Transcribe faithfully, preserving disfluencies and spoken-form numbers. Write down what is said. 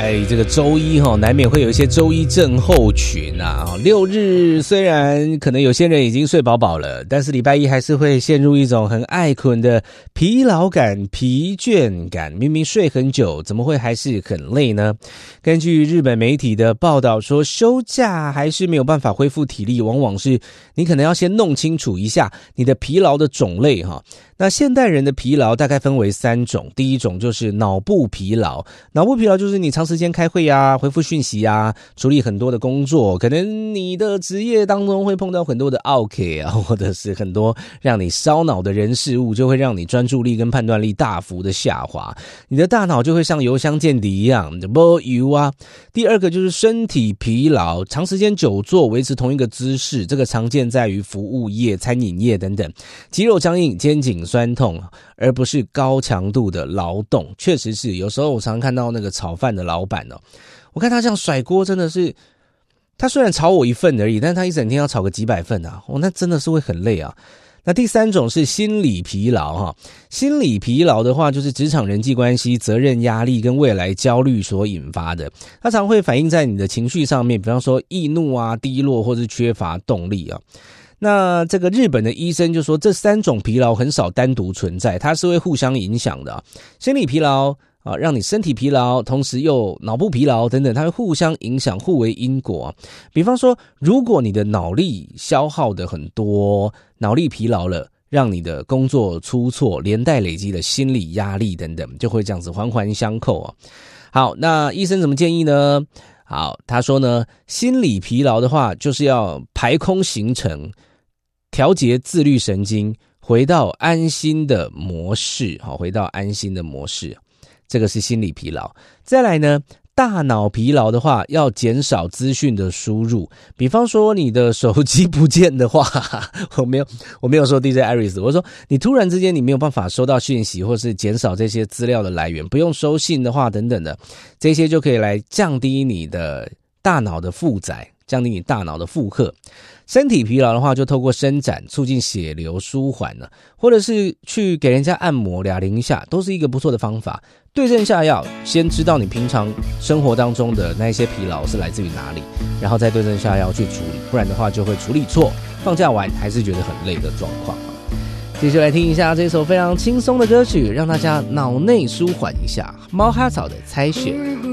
哎，这个周一哈、哦，难免会有一些周一症候群啊。六日虽然可能有些人已经睡饱饱了，但是礼拜一还是会陷入一种很爱睏的疲劳感、疲倦感。明明睡很久，怎么会还是很累呢？根据日本媒体的报道说，休假还是没有办法恢复体力，往往是你可能要先弄清楚一下你的疲劳的种类哈。那现代人的疲劳大概分为三种，第一种就是脑部疲劳，脑部疲劳就是你长时间开会啊、回复讯息啊、处理很多的工作，可能你的职业当中会碰到很多的 OK 啊，或者是很多让你烧脑的人事物，就会让你专注力跟判断力大幅的下滑，你的大脑就会像油箱见底一样没油啊。第二个就是身体疲劳，长时间久坐维持同一个姿势，这个常见在于服务业、餐饮业等等，肌肉僵硬、肩颈酸痛，而不是高强度的劳动。确实是，有时候我常看到那个炒饭的老板哦，我看他这样甩锅，真的是，他虽然炒我一份而已，但是他一整天要炒个几百份啊，哦，那真的是会很累啊。那第三种是心理疲劳哈，心理疲劳的话，就是职场人际关系、责任压力跟未来焦虑所引发的，它常会反映在你的情绪上面，比方说易怒啊、低落或是缺乏动力啊。那这个日本的医生就说，这三种疲劳很少单独存在，它是会互相影响的啊。心理疲劳啊，让你身体疲劳，同时又脑部疲劳等等，它会互相影响，互为因果啊。比方说，如果你的脑力消耗的很多，脑力疲劳了，让你的工作出错，连带累积的心理压力等等，就会这样子环环相扣啊。好，那医生怎么建议呢？好，他说呢，心理疲劳的话，就是要排空行程，调节自律神经，回到安心的模式，好，回到安心的模式。这个是心理疲劳。再来呢，大脑疲劳的话，要减少资讯的输入。比方说你的手机不见的话，我没有我没有说 D J Iris， 我说你突然之间你没有办法收到讯息，或是减少这些资料的来源，不用收信的话等等的，这些就可以来降低你的大脑的负载，降低你大脑的负荷。身体疲劳的话，就透过伸展促进血流舒缓了，或者是去给人家按摩俩零下，都是一个不错的方法。对症下药，先知道你平常生活当中的那一些疲劳是来自于哪里，然后再对症下药去处理，不然的话就会处理错，放假完还是觉得很累的状况。接下来听一下这首非常轻松的歌曲，让大家脑内舒缓一下，猫哈草的猜选。